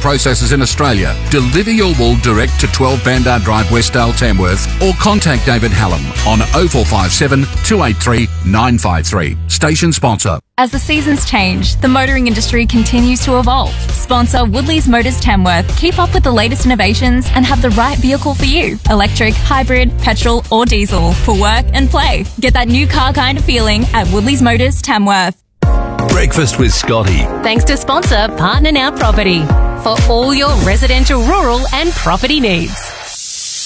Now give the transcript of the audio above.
processors in Australia. Deliver your wool direct to 12 Bandar Drive, Westdale, Tamworth, or contact David Hallam on 0457 283 953. Station sponsor. As the seasons change, the motoring industry continues to evolve. Sponsor Woodley's Motors Tamworth. Keep up with the latest innovations and have the right vehicle for you. Electric, hybrid, petrol or diesel for work and play. Get that new car kind of feeling at Woodley's Motors Tamworth. Breakfast with Scotty. Thanks to sponsor Partner Now Property for all your residential, rural and property needs.